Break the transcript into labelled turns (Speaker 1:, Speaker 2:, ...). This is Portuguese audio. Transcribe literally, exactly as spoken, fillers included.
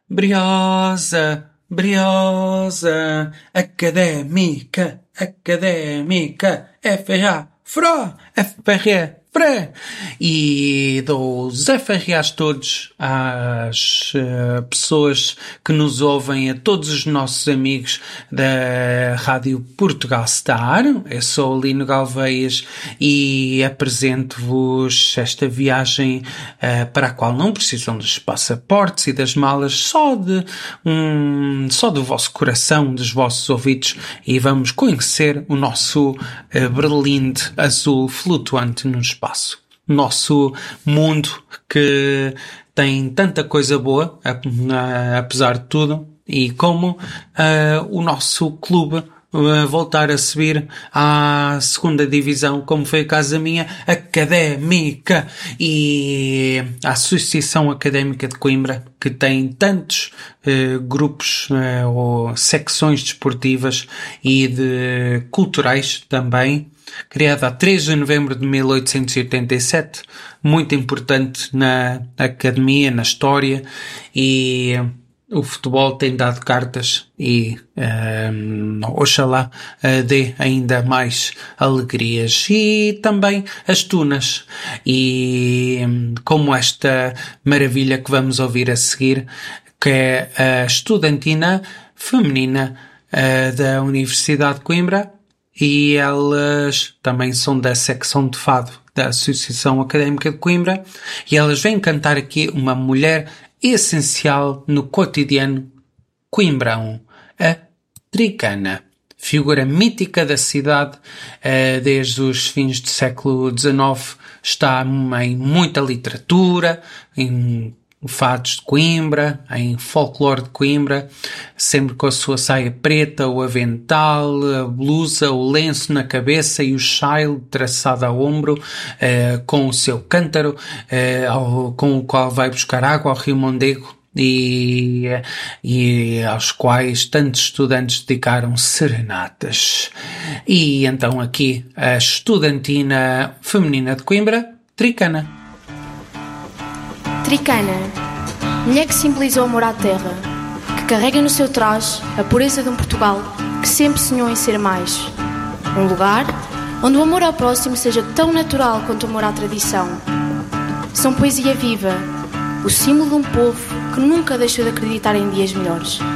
Speaker 1: Briosa, briosa, académica, académica, F R A, Fro, F R A, Fre. E dou os F R As todos às uh, pessoas que nos ouvem, a todos os nossos amigos da Rádio Portugal Star. Eu sou o Lino Galveias e apresento-vos esta viagem uh, para a qual não precisam dos passaportes e das malas, só de um, só do vosso coração, dos vossos ouvidos, e vamos conhecer o nosso uh, Berlim azul flutuante no espaço. Nosso mundo que tem tanta coisa boa, apesar de tudo, e como uh, o nosso clube uh, voltar a subir à segunda divisão, como foi o caso da minha académica, e a Associação Académica de Coimbra, que tem tantos uh, grupos uh, ou secções desportivas e de culturais também, criada a três de novembro de mil oitocentos e oitenta e sete, muito importante na academia, na história, e o futebol tem dado cartas e um, oxalá uh, dê ainda mais alegrias. E também as tunas, e um, como esta maravilha que vamos ouvir a seguir, que é a Estudantina Feminina uh, da Universidade de Coimbra, e elas também são da secção de fado da Associação Académica de Coimbra, e elas vêm cantar aqui uma mulher essencial no cotidiano coimbrão, a Tricana, figura mítica da cidade, desde os fins do século dezenove, está em muita literatura, em fados de Coimbra, em folclore de Coimbra, sempre com a sua saia preta, o avental, a blusa, o lenço na cabeça e o chale traçado ao ombro, eh, com o seu cântaro, eh, ao, com o qual vai buscar água ao Rio Mondego, e, e aos quais tantos estudantes dedicaram serenatas. E então aqui a Estudantina Feminina de Coimbra, Tricana.
Speaker 2: Tricana, mulher que simboliza o amor à terra, que carrega no seu traje a pureza de um Portugal que sempre sonhou em ser mais. Um lugar onde o amor ao próximo seja tão natural quanto o amor à tradição. São poesia viva, o símbolo de um povo que nunca deixou de acreditar em dias melhores.